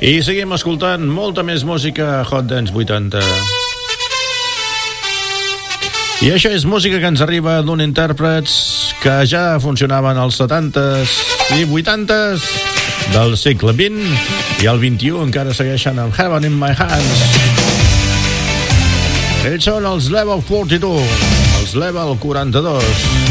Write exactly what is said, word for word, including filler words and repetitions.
I seguim escoltant molta més música Hot Dance vuitanta. I això és música que ens arriba d'un intèrprets que ja funcionaven als setantes i vuitantes del segle vint i al vint-i-u encara segueixen amb Heaven in My Hands. Ells són els Level quaranta-dos, els Level quaranta-dos.